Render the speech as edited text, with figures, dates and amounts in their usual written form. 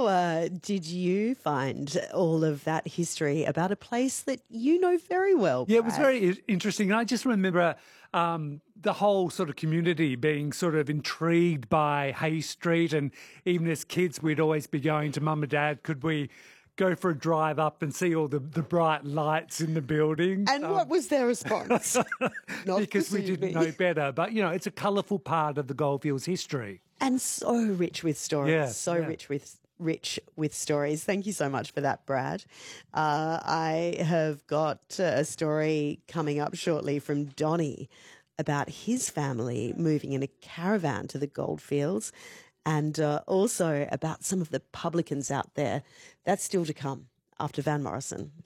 How did you find all of that history about a place that you know very well, Brad? Yeah, it was very interesting. And I just remember the whole sort of community being sort of intrigued by Hay Street. And even as kids, we'd always be going to Mum and Dad, could we go for a drive up and see all the bright lights in the building? And what was their response? Not because we didn't know better. But, you know, it's a colourful part of the Goldfields history. And so rich with stories. Yeah, Rich with stories. Thank you so much for that, Brad. I have got a story coming up shortly from Donnie about his family moving in a caravan to the Goldfields, and also about some of the publicans out there. That's still to come after Van Morrison.